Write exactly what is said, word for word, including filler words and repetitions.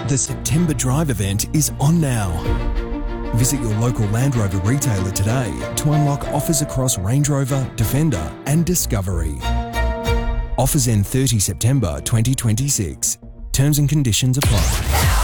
The September Drive event is on now. Visit your local Land Rover retailer today to unlock offers across Range Rover, Defender and Discovery. Offers end thirtieth September twenty twenty-six. Terms and conditions apply.